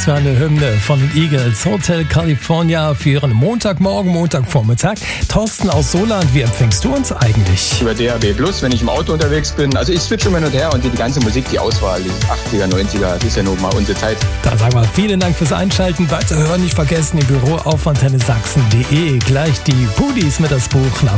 Was für eine Hymne von den Eagles. Hotel California für Ihren Montagmorgen, Montagvormittag. Thorsten aus Soland, wie empfängst du uns eigentlich? Über DAB+, wenn ich im Auto unterwegs bin. Also ich switche immer hin und her und die ganze Musik, die Auswahl, die 80er, 90er, das ist ja nun mal unsere Zeit. Dann sagen wir vielen Dank fürs Einschalten. Weiterhören nicht vergessen im Büro auf antennesachsen.de. Gleich die Pudis mit das Buch.